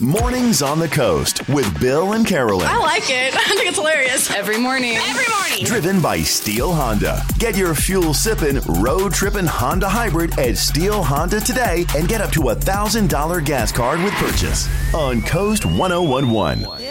Mornings on the Coast with Bill and Carolyn. I like it. I think it's hilarious. Every morning. Driven by Steel Honda. Get your fuel-sipping, road-tripping Honda hybrid at Steel Honda today and get up to $1,000 gas card with purchase on Coast 1011.